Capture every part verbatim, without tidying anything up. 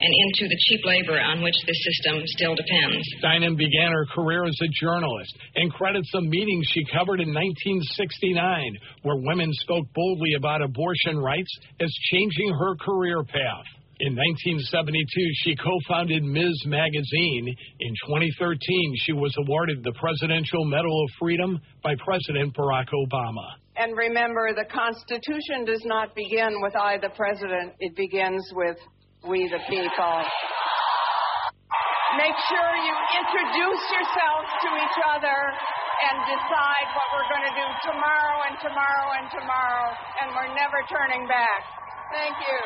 and into the cheap labor on which this system still depends. Steinem began her career as a journalist and credits a meeting she covered in nineteen sixty-nine, where women spoke boldly about abortion rights, as changing her career path. In nineteen seventy-two, she co-founded Miz Magazine. In twenty thirteen, she was awarded the Presidential Medal of Freedom by President Barack Obama. And remember, the Constitution does not begin with I, the President. It begins with we, the people. Make sure you introduce yourselves to each other and decide what we're going to do tomorrow and tomorrow and tomorrow, and we're never turning back. Thank you.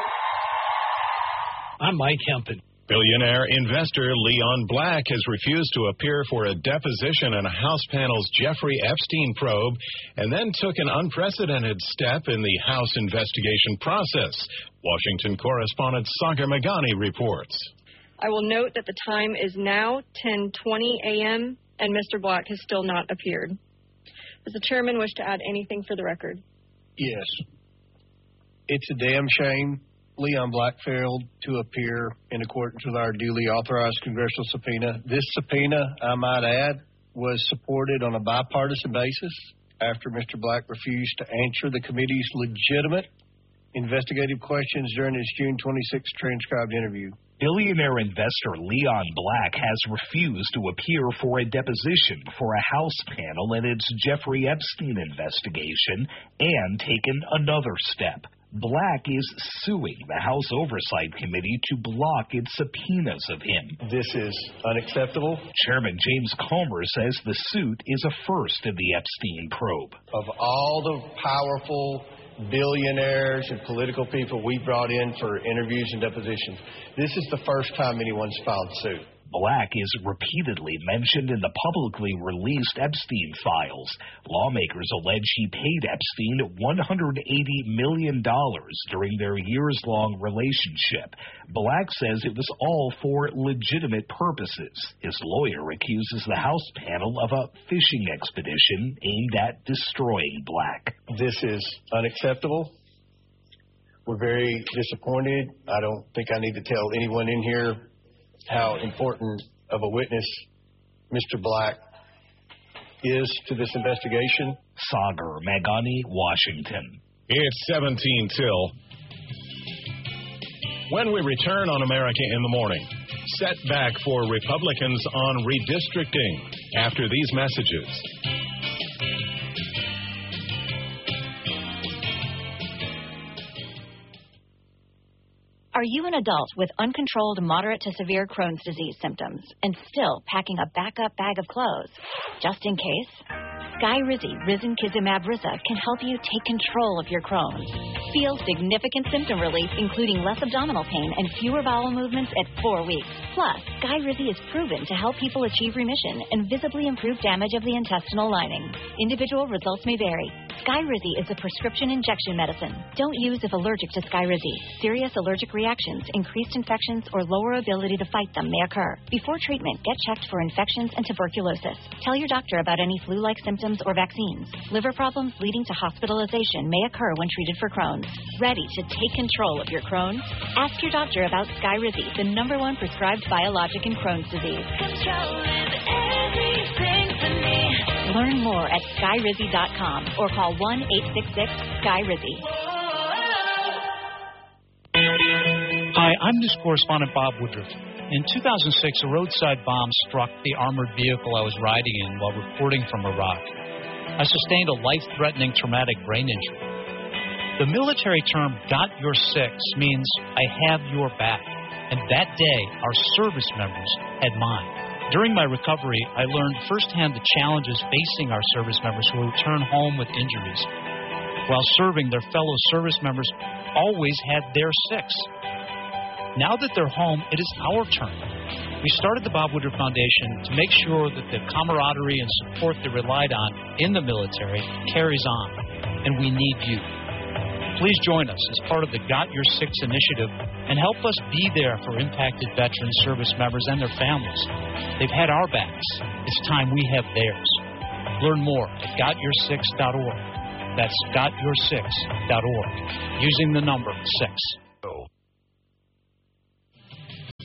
I'm Mike Hempin. Billionaire investor Leon Black has refused to appear for a deposition in a House panel's Jeffrey Epstein probe, and then took an unprecedented step in the House investigation process. Washington correspondent Sagar Meghani reports. I will note that the time is now ten twenty a.m., and Mister Black has still not appeared. Does the chairman wish to add anything for the record? Yes. It's a damn shame Leon Black failed to appear in accordance with our duly authorized congressional subpoena. This subpoena, I might add, was supported on a bipartisan basis after Mister Black refused to answer the committee's legitimate investigative questions during his June twenty-sixth transcribed interview. Billionaire investor Leon Black has refused to appear for a deposition for a House panel in its Jeffrey Epstein investigation and taken another step. Black is suing the House Oversight Committee to block its subpoenas of him. This is unacceptable. Chairman James Comer says the suit is a first in the Epstein probe. Of all the powerful billionaires and political people we brought in for interviews and depositions, this is the first time anyone's filed suit. Black is repeatedly mentioned in the publicly released Epstein files. Lawmakers allege he paid Epstein one hundred eighty million dollars during their years-long relationship. Black says it was all for legitimate purposes. His lawyer accuses the House panel of a fishing expedition aimed at destroying Black. This is unacceptable. We're very disappointed. I don't think I need to tell anyone in here how important of a witness Mister Black is to this investigation. Sagar Meghani, Washington. It's seventeen till. When we return on America in the Morning, setback for Republicans on redistricting after these messages. Are you an adult with uncontrolled moderate to severe Crohn's disease symptoms and still packing a backup bag of clothes just in case? Skyrizi Risankizumab Risa can help you take control of your Crohn's. Feel significant symptom relief, including less abdominal pain and fewer bowel movements at four weeks. Plus, Skyrizi is proven to help people achieve remission and visibly improve damage of the intestinal lining. Individual results may vary. Skyrizi is a prescription injection medicine. Don't use if allergic to Skyrizi. Serious allergic reactions, increased infections, or lower ability to fight them may occur. Before treatment, get checked for infections and tuberculosis. Tell your doctor about any flu-like symptoms or vaccines. Liver problems leading to hospitalization may occur when treated for Crohn's. Ready to take control of your Crohn's? Ask your doctor about Skyrizi, the number one prescribed biologic in Crohn's disease. Control is everything for me. Learn more at skyrizi dot com or call one eight six six Skyrizi. Hi, I'm news correspondent Bob Woodruff. In two thousand six, a roadside bomb struck the armored vehicle I was riding in while reporting from Iraq. I sustained a life-threatening traumatic brain injury. The military term, got your six, means I have your back. And that day, our service members had mine. During my recovery, I learned firsthand the challenges facing our service members who return home with injuries. While serving, their fellow service members always had their six. Now that they're home, it is our turn. We started the Bob Woodruff Foundation to make sure that the camaraderie and support they relied on in the military carries on, and we need you. Please join us as part of the Got Your Six initiative and help us be there for impacted veteran service members and their families. They've had our backs. It's time we have theirs. Learn more at got your six dot org. That's got your six dot org, using the number six.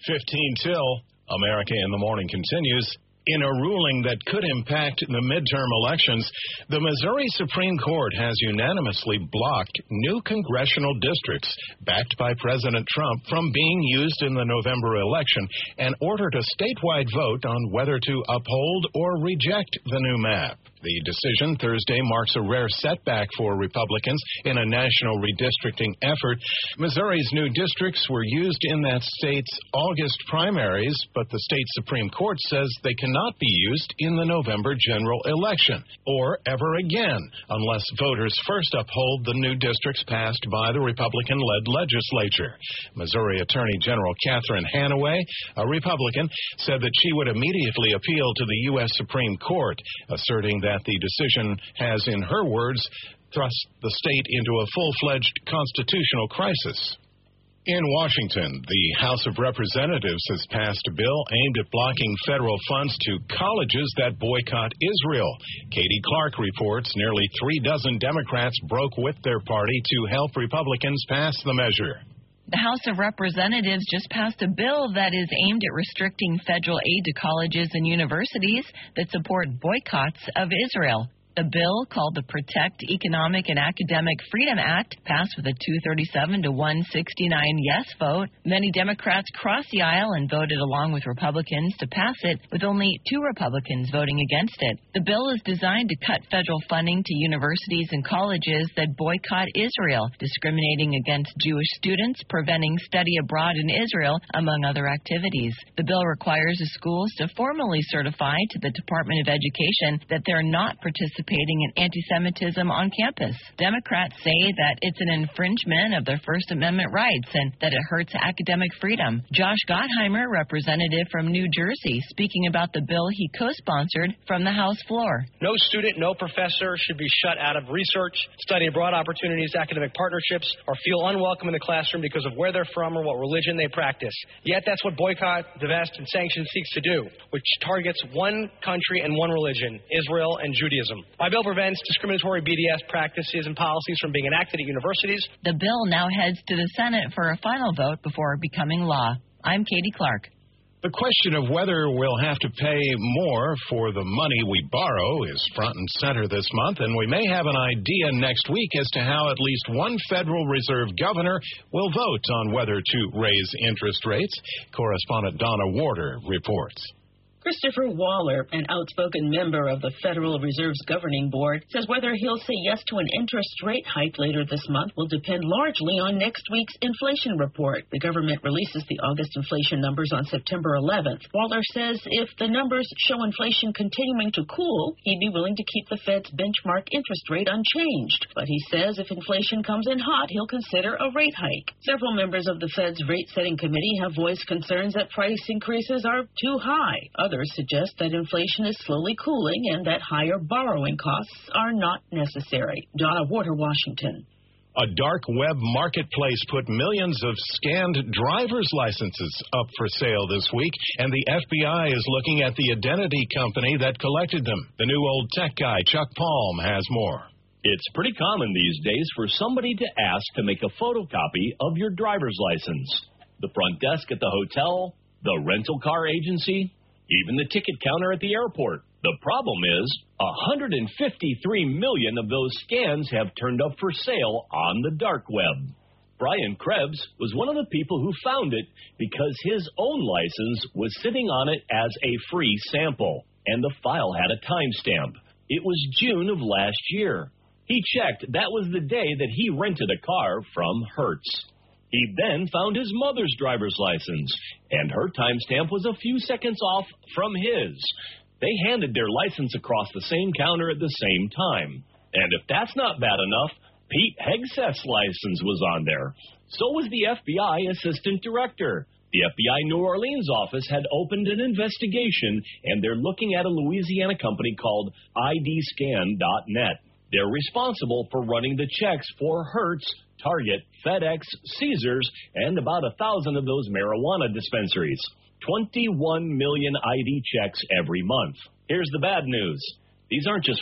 fifteen till. America in the Morning continues. In a ruling that could impact the midterm elections, the Missouri Supreme Court has unanimously blocked new congressional districts backed by President Trump from being used in the November election and ordered a statewide vote on whether to uphold or reject the new map. The decision Thursday marks a rare setback for Republicans in a national redistricting effort. Missouri's new districts were used in that state's August primaries, but the state Supreme Court says they cannot be used in the November general election, or ever again, unless voters first uphold the new districts passed by the Republican-led legislature. Missouri Attorney General Catherine Hanaway, a Republican, said that she would immediately appeal to the U S Supreme Court, asserting that the decision has, in her words, thrust the state into a full-fledged constitutional crisis. In Washington, the House of Representatives has passed a bill aimed at blocking federal funds to colleges that boycott Israel. Katie Clark reports nearly three dozen Democrats broke with their party to help Republicans pass the measure. The House of Representatives just passed a bill that is aimed at restricting federal aid to colleges and universities that support boycotts of Israel. The bill, called the Protect Economic and Academic Freedom Act, passed with a two thirty-seven to one sixty-nine yes vote. Many Democrats crossed the aisle and voted along with Republicans to pass it, with only two Republicans voting against it. The bill is designed to cut federal funding to universities and colleges that boycott Israel, discriminating against Jewish students, preventing study abroad in Israel, among other activities. The bill requires the schools to formally certify to the Department of Education that they're not participating in anti-Semitism on campus. Democrats say that it's an infringement of their First Amendment rights and that it hurts academic freedom. Josh Gottheimer, representative from New Jersey, speaking about the bill he co-sponsored from the House floor. No student, no professor should be shut out of research, study abroad opportunities, academic partnerships, or feel unwelcome in the classroom because of where they're from or what religion they practice. Yet that's what boycott, divest, and sanction seeks to do, which targets one country and one religion, Israel and Judaism. My bill prevents discriminatory B D S practices and policies from being enacted at universities. The bill now heads to the Senate for a final vote before becoming law. I'm Katie Clark. The question of whether we'll have to pay more for the money we borrow is front and center this month, and we may have an idea next week as to how at least one Federal Reserve governor will vote on whether to raise interest rates. Correspondent Donna Warder reports. Christopher Waller, an outspoken member of the Federal Reserve's governing board, says whether he'll say yes to an interest rate hike later this month will depend largely on next week's inflation report. The government releases the August inflation numbers on September eleventh. Waller says if the numbers show inflation continuing to cool, he'd be willing to keep the Fed's benchmark interest rate unchanged. But he says if inflation comes in hot, he'll consider a rate hike. Several members of the Fed's rate-setting committee have voiced concerns that price increases are too high. Others suggest that inflation is slowly cooling and that higher borrowing costs are not necessary. Donna Warder, Washington. A dark web marketplace put millions of scanned driver's licenses up for sale this week, and the F B I is looking at the identity company that collected them. The new old tech guy, Chuck Palm, has more. It's pretty common these days for somebody to ask to make a photocopy of your driver's license. The front desk at the hotel, the rental car agency, even the ticket counter at the airport. The problem is one hundred fifty-three million of those scans have turned up for sale on the dark web. Brian Krebs was one of the people who found it because his own license was sitting on it as a free sample, and the file had a timestamp. It was June of last year. He checked that was the day that he rented a car from Hertz. He then found his mother's driver's license, and her timestamp was a few seconds off from his. They handed their license across the same counter at the same time. And if that's not bad enough, Pete Hegseth's license was on there. So was the F B I assistant director. The F B I New Orleans office had opened an investigation, and they're looking at a Louisiana company called I D scan dot net. They're responsible for running the checks for Hertz, Target, FedEx, Caesars, and about a thousand of those marijuana dispensaries. twenty-one million I D checks every month. Here's the bad news. These aren't just